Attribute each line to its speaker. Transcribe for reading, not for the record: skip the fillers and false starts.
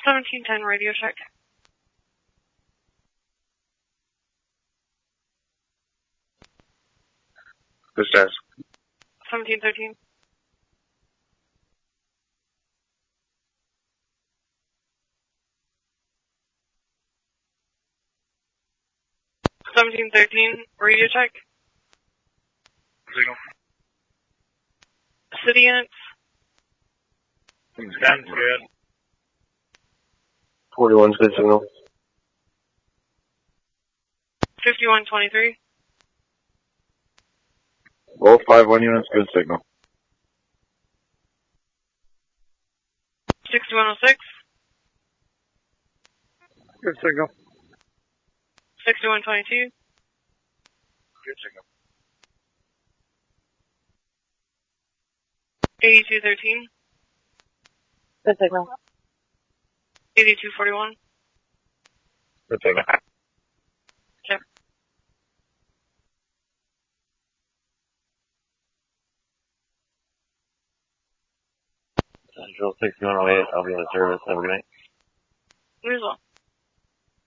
Speaker 1: 1710 radio check.
Speaker 2: This desk.
Speaker 1: 1713. Radio check.
Speaker 2: Signal.
Speaker 1: City units.
Speaker 2: Sounds good.
Speaker 3: 41's good signal.
Speaker 1: 5123.
Speaker 3: Both 5-1 units, good signal.
Speaker 1: 6106.
Speaker 2: Good signal.
Speaker 1: 6122.
Speaker 2: Good signal.
Speaker 1: 8213.
Speaker 4: Good signal.
Speaker 1: 8241.
Speaker 2: Good signal.
Speaker 1: Okay.
Speaker 3: Central 6108, I'll be in the service. Have a good night.
Speaker 1: You as well.